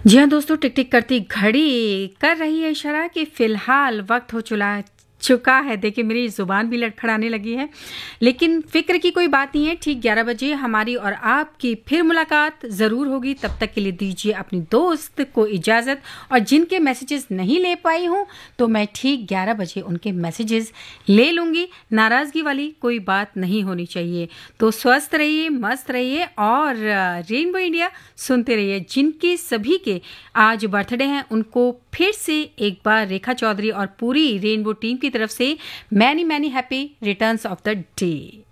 जी हाँ दोस्तों, टिक टिक करती घड़ी कर रही है इशारा कि फ़िलहाल वक्त हो चुका है। देखिए मेरी ज़ुबान भी लड़खड़ाने लगी है, लेकिन फ़िक्र की कोई बात नहीं है। ठीक 11 बजे हमारी और आपकी फिर मुलाकात ज़रूर होगी। तब तक के लिए दीजिए अपनी दोस्त को इजाज़त, और जिनके मैसेजेस नहीं ले पाई हूँ तो मैं ठीक 11 बजे उनके मैसेजेस ले लूँगी। नाराज़गी वाली कोई बात नहीं होनी चाहिए। तो स्वस्थ रहिए, मस्त रहिए और रेनबो इंडिया सुनते रहिए। जिनके सभी के आज बर्थडे हैं उनको फिर से एक बार रेखा चौधरी और पूरी रेनबो टीम की तरफ से many many happy returns of the day.